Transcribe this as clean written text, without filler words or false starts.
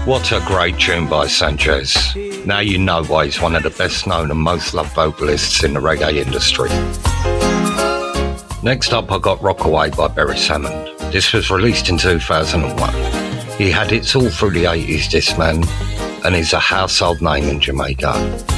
What a great tune by Sanchez. Now you know why he's one of the best known and most loved vocalists in the reggae industry. Next up I got Rockaway by Barry Salmond. This was released in 2001. He had hits all through the 80s, this man, and he's a household name in Jamaica.